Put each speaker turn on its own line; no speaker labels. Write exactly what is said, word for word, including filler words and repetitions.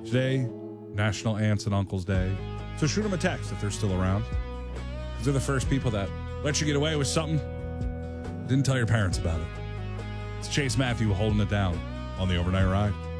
Today, National Aunts and Uncles Day. So shoot them a text if they're still around. They're the first people that let you get away with something. Didn't tell your parents about it. It's Chase Matthew holding it down on the Overnight Ride.